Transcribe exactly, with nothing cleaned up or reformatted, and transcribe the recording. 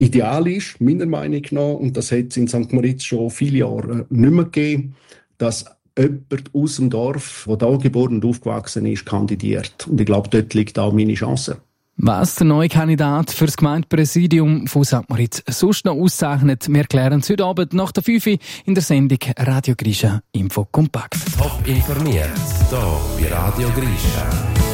Ideal ist, meiner Meinung nach, und das hat es in Sankt Moritz schon viele Jahre nicht mehr gegeben, dass jemand aus dem Dorf, der da geboren und aufgewachsen ist, kandidiert. Und ich glaube, dort liegt auch meine Chance. Was der neue Kandidat für das Gemeindepräsidium von Sankt Moritz sonst noch auszeichnet, wir klären es heute Abend nach der fünf in der Sendung Radio Grisha Info Kompakt. Top informiert, hier bei Radio Grisha.